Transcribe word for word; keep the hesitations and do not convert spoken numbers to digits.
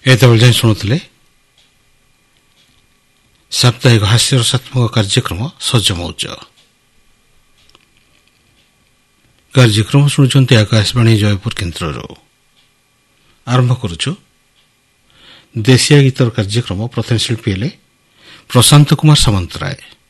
ଏତେବେଳେ ଯାଇ ଶୁଣୁଥିଲେ ସାପ୍ତାହିକ ହାସ୍ୟରସାତ୍ମକ କାର୍ଯ୍ୟକ୍ରମ ସଜମଉଜ। କାର୍ଯ୍ୟକ୍ରମ ଶୁଣୁଛନ୍ତି ଆକାଶବାଣୀ ଜୟପୁର କେନ୍ଦ୍ରରୁ। ଆରମ୍ଭ କରୁଛୁ ଦେଶୀୟ ଗୀତର କାର୍ଯ୍ୟକ୍ରମ। ପ୍ରଥମ ଶିଳ୍ପୀ ହେଲେ ପ୍ରଶାନ୍ତ କୁମାର ସାମନ୍ତରାୟ।